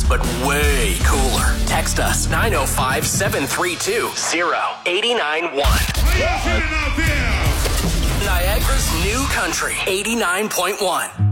but way cooler. Text us 905-732-0891. Niagara's new country, 89.1.